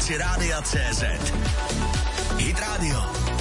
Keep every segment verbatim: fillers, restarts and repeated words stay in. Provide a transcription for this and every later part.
aplikaci Rádia C Z. Hit Radio.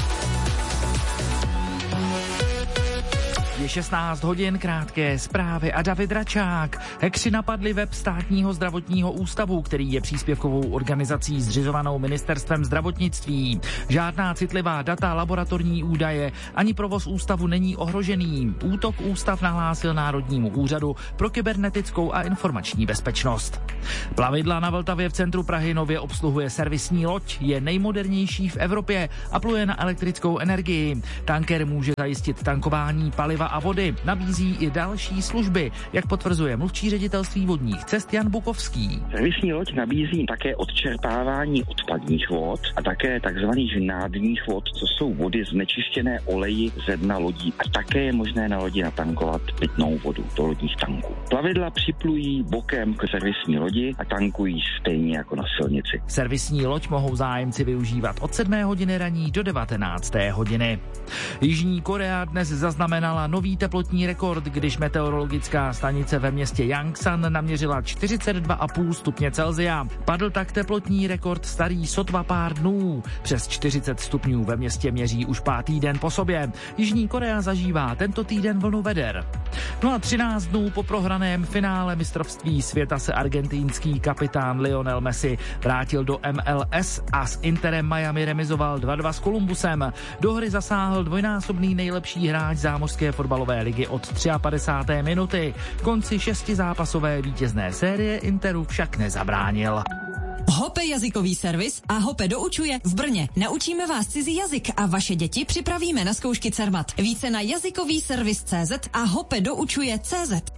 Je šestnáct hodin, krátké zprávy a David Račák. Hekři napadli web Státního zdravotního ústavu, který je příspěvkovou organizací zřizovanou ministerstvem zdravotnictví. Žádná citlivá data, laboratorní údaje ani provoz ústavu není ohrožený. Útok ústav nahlásil Národnímu úřadu pro kybernetickou a informační bezpečnost. Plavidla na Vltavě v centru Prahy nově obsluhuje servisní loď, je nejmodernější v Evropě a pluje na elektrickou energii. Tanker může zajistit tankování paliva a vody, nabízí i další služby, jak potvrzuje mluvčí ředitelství vodních cest Jan Bukovský. Servisní loď nabízí také odčerpávání odpadních vod a také takzvaných nádních vod, co jsou vody znečištěné oleji ze dna lodí, a také je možné na lodi natankovat pitnou vodu do lodních tanků. Plavidla připlují bokem k servisní lodi a tankují stejně jako na silnici. Servisní loď mohou zájemci využívat od sedmé hodiny raní do devatenácté hodiny. Jižní Korea dnes zaznamenala nový teplotní rekord, když meteorologická stanice ve městě Yangsan naměřila čtyřicet dva celá pět stupně Celsia. Padl tak teplotní rekord starý sotva pár dnů. Přes čtyřicet stupňů ve městě měří už pátý den po sobě. Jižní Korea zažívá tento týden vlnu veder. No a třináct dnů po prohraném finále mistrovství světa se argentinský kapitán Lionel Messi vrátil do M L S a s Interem Miami remizoval dva dva s Columbusem. Do hry zasáhl dvojnásobný nejlepší hráč zámořské fotbalové ligy od padesátého třetí minuty. Konci šestizápasové vítězné série Interu však nezabránil. Hope jazykový servis a Hope doučuje v Brně. Naučíme vás cizí jazyk a vaše děti připravíme na zkoušky Cermat. Více na jazykový servis tečka cé zet a Hope doučuje tečka cé zet.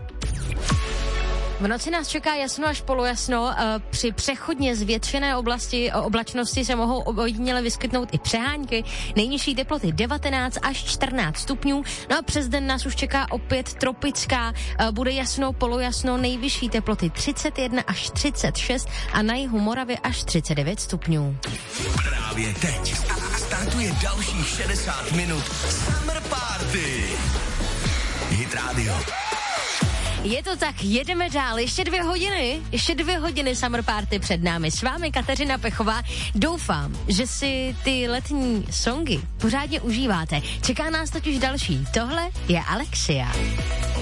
V noci nás čeká jasno až polojasno. Při přechodně zvětšené oblasti oblačnosti se mohou ojediněle vyskytnout i přehánky. Nejnižší teploty devatenáct až čtrnáct stupňů. No a přes den nás už čeká opět tropická. Bude jasno, polojasno, nejvyšší teploty třicet jedna až třicet šest a na jihu Moravy až třicet devět stupňů. Právě teď startuje dalších šedesát minut Summer Party. Hit Radio. Je to tak, jedeme dál, ještě dvě hodiny, ještě dvě hodiny Summer Party před námi. S vámi Kateřina Pechová. Doufám, že si ty letní songy pořádně užíváte. Čeká nás totiž další. Tohle je Alexia.